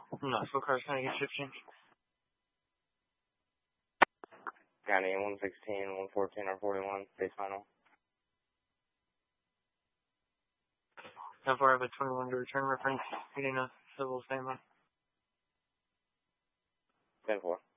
No, so car's gonna get shift change. County 116, 114, or 41, base final. 10-4, I have a 21 to return reference, getting a civil standby. 10-4.